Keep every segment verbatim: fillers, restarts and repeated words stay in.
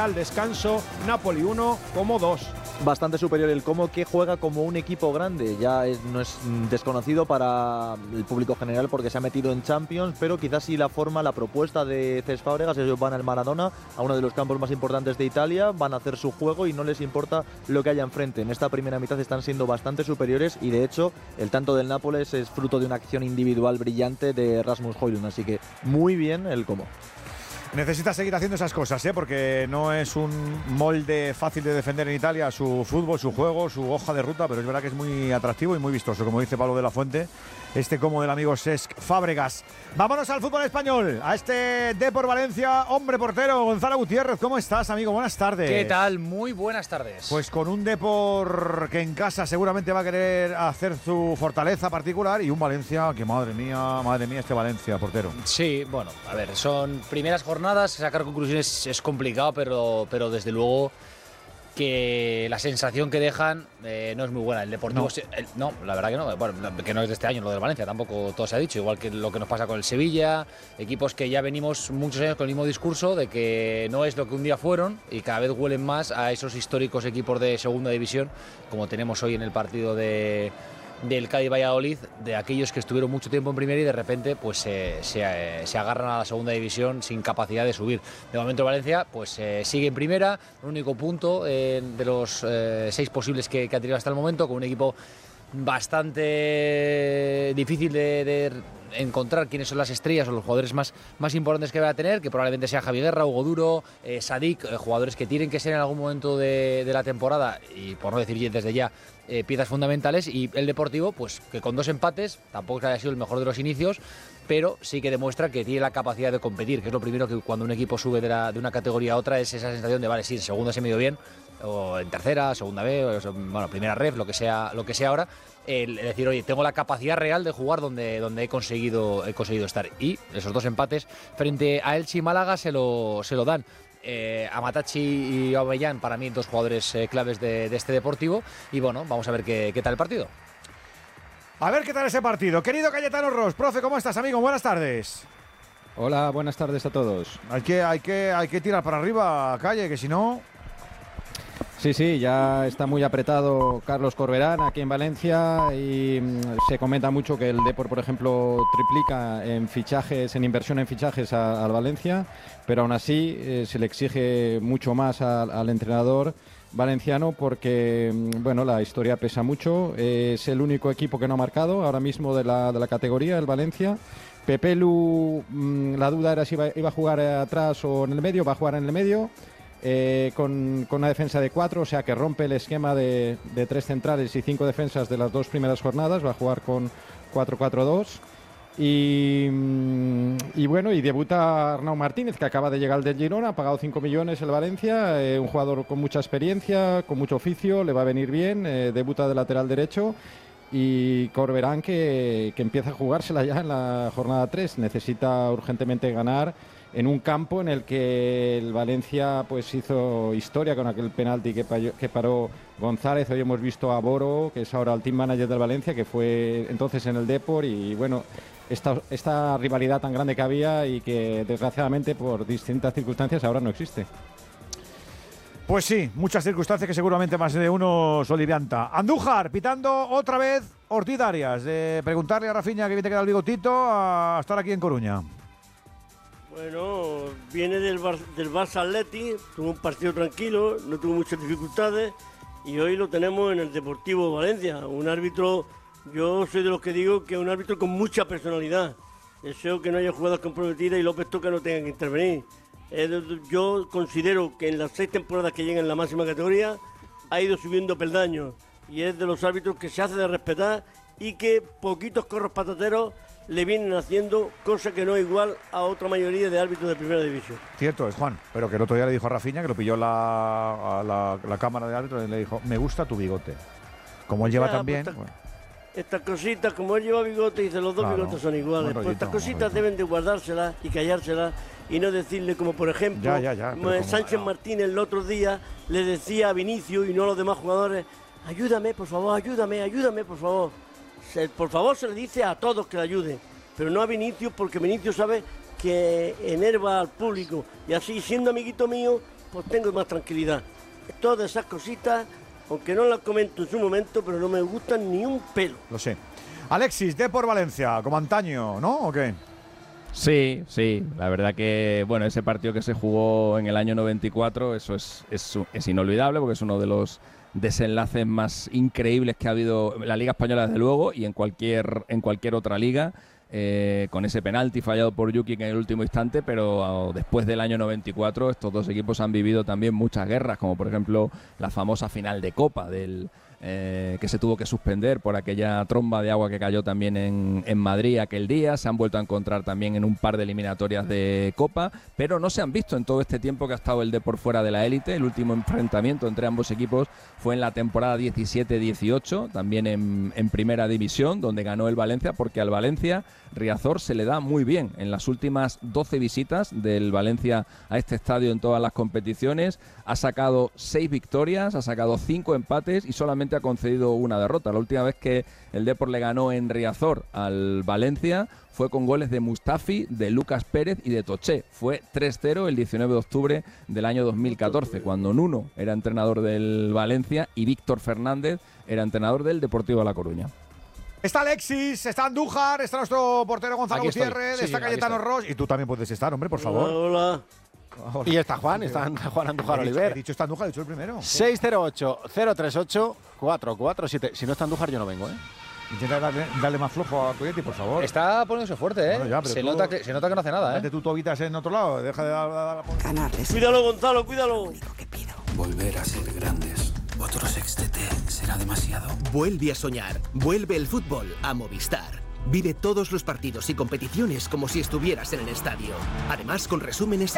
al descanso, Napoli uno, Como dos. Bastante superior el Como, que juega como un equipo grande. Ya es, no es desconocido para el público general porque se ha metido en Champions, pero quizás sí la forma, la propuesta de Cesc Fábregas. Ellos van al Maradona, a uno de los campos más importantes de Italia, van a hacer su juego y no les importa lo que haya enfrente. En esta primera mitad están siendo bastante superiores y de hecho el tanto del Nápoles es fruto de una acción individual brillante de Rasmus Højlund, así que muy bien el Como. Necesita seguir haciendo esas cosas, ¿eh? Porque no es un molde fácil de defender en Italia su fútbol, su juego, su hoja de ruta, pero es verdad que es muy atractivo y muy vistoso, como dice Pablo de la Fuente, este Como del amigo Cesc Fábregas. Vámonos al fútbol español, a este Depor Valencia, hombre portero, Gonzalo Gutiérrez. ¿Cómo estás, amigo? Buenas tardes. ¿Qué tal? Muy buenas tardes. Pues con un Depor que en casa seguramente va a querer hacer su fortaleza particular y un Valencia que, madre mía, madre mía, este Valencia, portero. Sí, bueno, a ver, son primeras jornadas, sacar conclusiones es complicado, pero, pero desde luego que la sensación que dejan eh, no es muy buena. El Deportivo, no. El, no, la verdad que no, bueno, que no es de este año lo del Valencia, tampoco todo se ha dicho, igual que lo que nos pasa con el Sevilla, equipos que ya venimos muchos años con el mismo discurso de que no es lo que un día fueron y cada vez huelen más a esos históricos equipos de segunda división, como tenemos hoy en el partido de del Cádiz Valladolid, de aquellos que estuvieron mucho tiempo en primera y de repente pues se, se, se agarran a la segunda división sin capacidad de subir. De momento Valencia pues eh, sigue en primera, un único punto eh, de los eh, seis posibles que, que ha tenido hasta el momento, con un equipo bastante difícil de, de encontrar quiénes son las estrellas o los jugadores más, más importantes que va a tener, que probablemente sea Javi Guerra, Hugo Duro, eh, Sadik, eh, jugadores que tienen que ser en algún momento de, de la temporada y por no decir desde ya eh, piezas fundamentales, y el Deportivo pues que con dos empates tampoco es que haya sido el mejor de los inicios, pero sí que demuestra que tiene la capacidad de competir, que es lo primero que cuando un equipo sube de, la, de una categoría a otra, es esa sensación de vale, sí, en segunda se me dio bien, o en tercera, segunda B, o, bueno, primera ref, lo que sea, lo que sea ahora, el decir, oye, tengo la capacidad real de jugar donde, donde he conseguido he conseguido estar. Y esos dos empates frente a Elche y Málaga se lo, se lo dan. Eh, Amatachi y Aubameyang, para mí, dos jugadores eh, claves de, de este Deportivo. Y bueno, vamos a ver qué, qué tal el partido. A ver qué tal ese partido. Querido Cayetano Ros, profe, ¿cómo estás, amigo? Buenas tardes. Hola, buenas tardes a todos. Hay que, hay que, hay que tirar para arriba, Calle, que si no... Sí, sí, ya está muy apretado Carlos Corberán aquí en Valencia y mmm, se comenta mucho que el Depor, por ejemplo, triplica en fichajes, en inversión en fichajes al Valencia, pero aún así eh, se le exige mucho más a, al entrenador valenciano porque, bueno, la historia pesa mucho. Eh, es el único equipo que no ha marcado ahora mismo de la, de la categoría, el Valencia. Pepelu, mmm, la duda era si iba, iba a jugar atrás o en el medio, va a jugar en el medio. Eh, con, con una defensa de cuatro, o sea que rompe el esquema de, de tres centrales y cinco defensas de las dos primeras jornadas, va a jugar con cuatro cuatro dos y, y bueno, y debuta Arnau Martínez, que acaba de llegar del Girona, ha pagado cinco millones el Valencia, eh, un jugador con mucha experiencia, con mucho oficio, le va a venir bien, eh, debuta de lateral derecho. Y Corberán que, que empieza a jugársela ya en la jornada tres, necesita urgentemente ganar en un campo en el que el Valencia pues hizo historia con aquel penalti que, que paró González. Hoy hemos visto a Boro, que es ahora el team manager del Valencia, que fue entonces en el Depor, y bueno, esta, esta rivalidad tan grande que había y que desgraciadamente por distintas circunstancias ahora no existe. Pues sí, muchas circunstancias que seguramente más de uno solivianta. Andújar, pitando otra vez Ortiz Arias. De preguntarle a Rafinha que bien te queda el bigotito a estar aquí en Coruña. Bueno, viene del, Bar, del Barça Atleti, tuvo un partido tranquilo, no tuvo muchas dificultades y hoy lo tenemos en el Deportivo Valencia. Un árbitro, yo soy de los que digo que es un árbitro con mucha personalidad. Deseo que no haya jugadas comprometidas y López Toca no tenga que intervenir. Yo considero que en las seis temporadas que llega en la máxima categoría ha ido subiendo peldaños y es de los árbitros que se hace de respetar y que poquitos corros patateros le vienen haciendo, cosa que no es igual a otra mayoría de árbitros de primera división. Cierto es, Juan, pero que el otro día le dijo a Rafinha, que lo pilló la, a la, la cámara de árbitros, y le dijo, me gusta tu bigote. Como él lleva ya, también... Pues, bueno. Estas cositas, como él lleva bigote, dice los dos claro, bigotes son iguales. Rollito, pues estas cositas deben de guardárselas y callárselas y no decirle, como por ejemplo, ya, ya, ya, como, Sánchez no. Martínez el otro día le decía a Vinicius y no a los demás jugadores, ayúdame, por favor, ayúdame, ayúdame, por favor. Se, por favor se le dice a todos que le ayuden, pero no a Vinicius, porque Vinicius sabe que enerva al público y así, siendo amiguito mío, pues tengo más tranquilidad. Todas esas cositas, aunque no las comento en su momento, pero no me gustan ni un pelo. Lo sé. Alexis, Depor Valencia, como antaño, ¿no? ¿O qué? Sí, sí, la verdad que bueno, ese partido que se jugó en el año noventa y cuatro, eso es, es, es inolvidable porque es uno de los desenlaces más increíbles que ha habido en la Liga Española desde luego y en cualquier, en cualquier otra liga, eh, con ese penalti fallado por Yuki en el último instante, pero después del año noventa y cuatro estos dos equipos han vivido también muchas guerras, como por ejemplo la famosa final de Copa del Eh, que se tuvo que suspender por aquella tromba de agua que cayó también en, en Madrid aquel día. Se han vuelto a encontrar también en un par de eliminatorias de Copa, pero no se han visto en todo este tiempo que ha estado el Depor fuera de la élite. El último enfrentamiento entre ambos equipos fue en la temporada diecisiete dieciocho, también en, en primera división, donde ganó el Valencia, porque al Valencia Riazor se le da muy bien. En las últimas doce visitas del Valencia a este estadio en todas las competiciones ha sacado seis victorias, ha sacado cinco empates y solamente ha concedido una derrota. La última vez que el Depor le ganó en Riazor al Valencia fue con goles de Mustafi, de Lucas Pérez y de Toché. Fue tres cero el diecinueve de octubre del año dos mil catorce, cuando Nuno era entrenador del Valencia y Víctor Fernández era entrenador del Deportivo de La Coruña. Está Alexis, está Andújar, está nuestro portero Gonzalo Aquí estoy. Gutiérrez, Sí, está sí, Cayetano aquí Ross y tú también puedes estar, hombre, por favor. Hola. Hola. Y está Juan, está Juan Andújar He dicho- Oliver. He dicho está Andújar, he dicho el primero. seis cero ocho, cero tres ocho, cuatro cuatro siete. Si no está Andújar, yo no vengo, ¿eh? Intenta darle, darle más flojo a Coyetti, por favor. Está poniéndose fuerte, ¿eh? Bueno, ya, pero se, tú- nota que, se nota que no hace nada, Mete ¿eh? tú tobitas en otro lado, deja de dar... dar- dar- Ganarles. Cuídalo, Gonzalo, cuídalo. Volver a ser grandes. Otro sextete será demasiado. Vuelve a soñar. Vuelve el fútbol a Movistar. Vive todos los partidos y competiciones como si estuvieras en el estadio. Además, con resúmenes...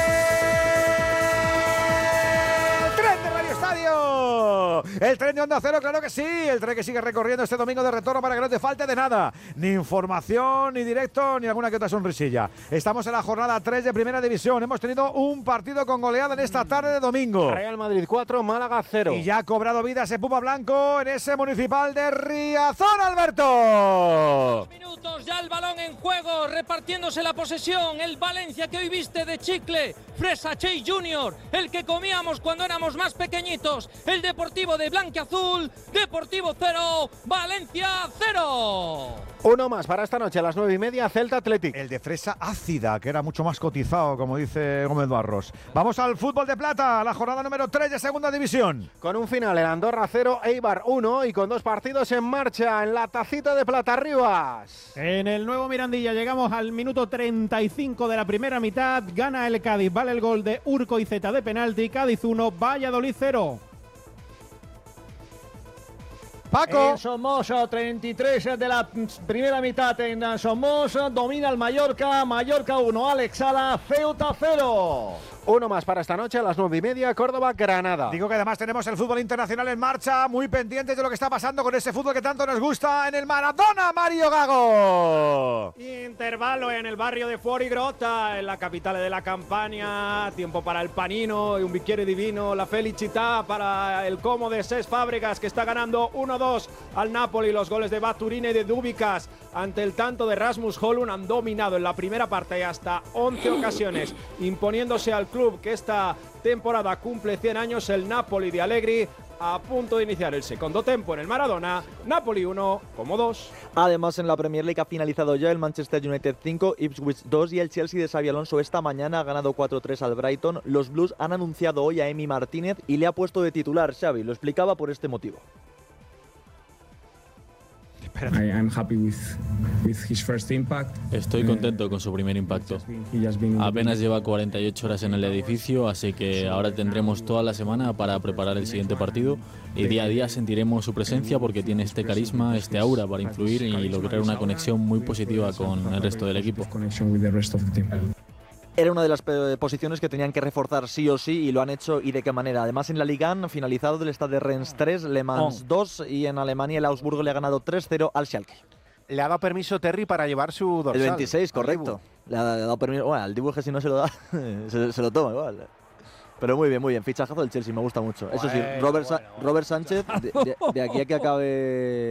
¡El tren de Radio Estadio! El tren de Onda Cero, claro que sí. El tren que sigue recorriendo este domingo de retorno para que no te falte de nada. Ni información, ni directo, ni alguna que otra sonrisilla. Estamos en la jornada tres de Primera División. Hemos tenido un partido con goleada en esta tarde de domingo. Real Madrid cuatro, Málaga cero. Y ya ha cobrado vida ese Puma Blanco en ese Municipal de Riazor, Alberto. Minutos, ya el balón en juego, repartiéndose la posesión. El Valencia que hoy viste de chicle, Fresa Chey junior, el que comíamos cuando éramos más pequeñitos. El Deportivo de Blanquiazul, Deportivo cero, Valencia cero. Uno más para esta noche a las nueve y media, Celta Athletic. El de fresa ácida, que era mucho más cotizado, como dice Gómez Barros. Vamos al fútbol de plata, la jornada número tres de Segunda División. Con un final en Andorra cero, Eibar uno y con dos partidos en marcha en la tacita de plata Rivas. En el nuevo Mirandilla llegamos al minuto treinta y cinco de la primera mitad. Gana el Cádiz, vale el gol de Urco y Zeta de penalti. Cádiz uno, Valladolid cero. Paco. En Somoza, treinta y tres de la primera mitad en Somoza, domina el Mallorca, Mallorca uno, Alex Sala, Ceuta cero. Uno más para esta noche a las nueve y media, Córdoba, Granada. Digo que además tenemos el fútbol internacional en marcha, muy pendientes de lo que está pasando con ese fútbol que tanto nos gusta en el Maradona, Mario Gago. Intervalo en el barrio de Fuorigrotta, en la capital de la Campania. Tiempo para el panino y un bicchiere divino. La felicità para el Como de Cesc Fábregas, que está ganando uno dos al Napoli. Los goles de Baturina y de Dúbicas ante el tanto de Rasmus Højlund han dominado en la primera parte hasta once ocasiones, imponiéndose al club que esta temporada cumple cien años, el Napoli de Allegri, a punto de iniciar el segundo tempo en el Maradona. Napoli uno, Como dos. Además, en la Premier League ha finalizado ya el Manchester United cinco, Ipswich dos y el Chelsea de Xabi Alonso esta mañana ha ganado cuatro tres al Brighton. Los Blues han anunciado hoy a Emi Martínez y le ha puesto de titular. Xavi lo explicaba por este motivo. I, I'm happy with, with his first impact. Estoy contento con su primer impacto. Apenas lleva cuarenta y ocho horas en el edificio, así que ahora tendremos toda la semana para preparar el siguiente partido y día a día sentiremos su presencia porque tiene este carisma, este aura para influir y lograr una conexión muy positiva con el resto del equipo. Era una de las posiciones que tenían que reforzar sí o sí y lo han hecho, y de qué manera. Además, en la Liga han finalizado del Stade de Rennes tres, Le Mans dos y en Alemania el Augsburgo le ha ganado tres cero al Schalke. Le ha dado permiso Terry para llevar su dorsal. El veintiséis, correcto. Le ha dado permiso. Bueno, al Dibu que si no se lo da, se, se lo toma igual. Pero muy bien, muy bien. Fichajazo del Chelsea, me gusta mucho. Eso sí, Bueno, Robert, Sa- bueno, Robert Sánchez, de, de- de aquí a que acabe